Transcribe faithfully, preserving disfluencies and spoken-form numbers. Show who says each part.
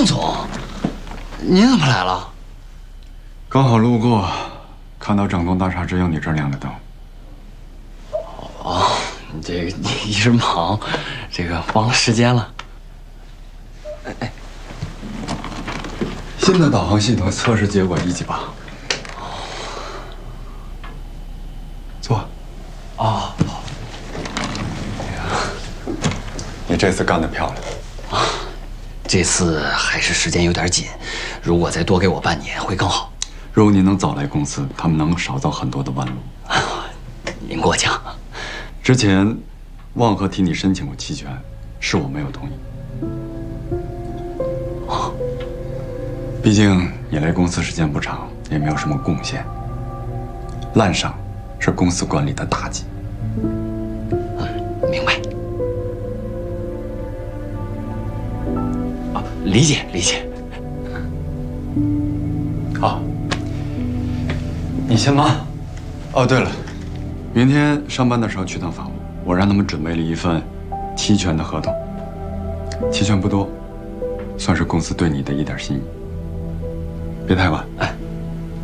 Speaker 1: 孟总，您怎么来了？
Speaker 2: 刚好路过，看到整栋大厦只有你这儿亮着灯。
Speaker 1: 哦，你这个一直忙，这个忘了时间了。哎哎，
Speaker 2: 新的导航系统测试结果一级棒。坐。
Speaker 1: 哦，好。
Speaker 2: 你这次干得漂亮。
Speaker 1: 啊，这次还是时间有点紧，如果再多给我半年会更好。
Speaker 2: 如果你能早来公司，他们能少走很多的弯路。
Speaker 1: 您过奖。
Speaker 2: 之前，望和替你申请过期权，是我没有同意。
Speaker 1: 哦，
Speaker 2: 毕竟你来公司时间不长，也没有什么贡献。滥上是公司管理的大忌。
Speaker 1: 嗯，明白。啊，理解理解。
Speaker 2: 好。你先忙。哦，对了，明天上班的时候去趟法务，我让他们准备了一份期权的合同。期权不多，算是公司对你的一点心意。别太晚。
Speaker 1: 哎，